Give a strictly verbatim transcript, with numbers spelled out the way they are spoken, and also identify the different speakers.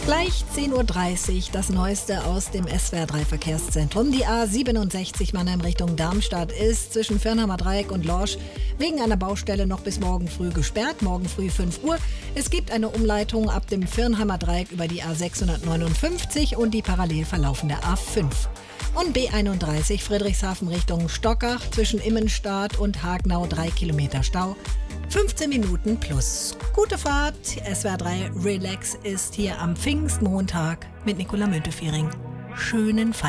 Speaker 1: Gleich zehn Uhr dreißig, das Neueste aus dem S W R drei Verkehrszentrum. Die A siebenundsechzig Mannheim Richtung Darmstadt ist zwischen Firnheimer Dreieck und Lorsch wegen einer Baustelle noch bis morgen früh gesperrt. Morgen früh fünf Uhr. Es gibt eine Umleitung ab dem Firnheimer Dreieck über die A sechshundertneunundfünfzig und die parallel verlaufende A fünf. Und B einunddreißig Friedrichshafen Richtung Stockach zwischen Immenstadt und Hagnau drei Kilometer Stau. fünfzehn Minuten plus. Gute Fahrt. S W R drei Relax ist hier am Pfingstmontag mit Nicola Müntefering. Schönen Feierabend.